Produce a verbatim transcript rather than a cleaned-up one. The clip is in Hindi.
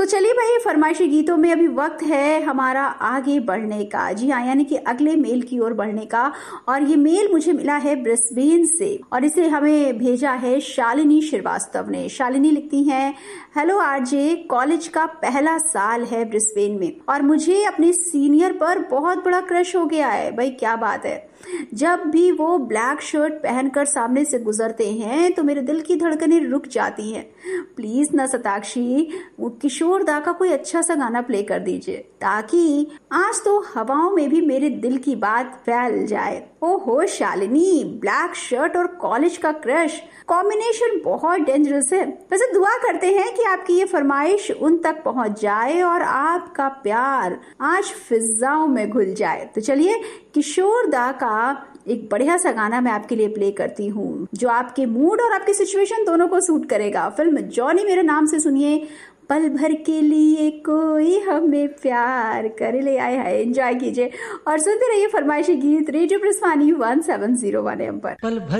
चलिए भाई, फरमाइशी गीतों में अभी वक्त है हमारा आगे बढ़ने का। जी हाँ, यानी कि अगले मेल की ओर बढ़ने का। और ये मेल मुझे मिला है ब्रिस्बेन से और इसे हमें भेजा है शालिनी श्रीवास्तव ने। शालिनी लिखती हैं, हेलो आरजे, कॉलेज का पहला साल है ब्रिस्बेन में और मुझे अपने सीनियर पर बहुत बड़ा क्रश हो गया है। भाई क्या बात है। जब भी वो ब्लैक शर्ट पहनकर सामने से गुजरते हैं तो मेरे दिल की धड़कनें रुक जाती हैं। प्लीज ना सताक्षी, किशोर दा का कोई अच्छा सा गाना प्ले कर दीजिए ताकि आज तो हवाओं में भी मेरे दिल की बात फैल जाए। ओहो शालिनी, ब्लैक शर्ट और कॉलेज का क्रश, कॉम्बिनेशन बहुत डेंजरस है। वैसे दुआ करते हैं कि आपकी ये फरमाइश उन तक पहुंच जाए और आपका प्यार आज फिजाओं में घुल जाए। तो चलिए, किशोर दा का एक बढ़िया सा गाना मैं आपके लिए प्ले करती हूँ जो आपके मूड और आपकी सिचुएशन दोनों को सूट करेगा। फिल्म जॉनी मेरे नाम से सुनिए, पल भर के लिए कोई हमें प्यार कर ले। आए हाय, एंजॉय कीजिए और सुनते रहिए फरमाइशी गीत radio प्रस्थानी one seven zero one M पर।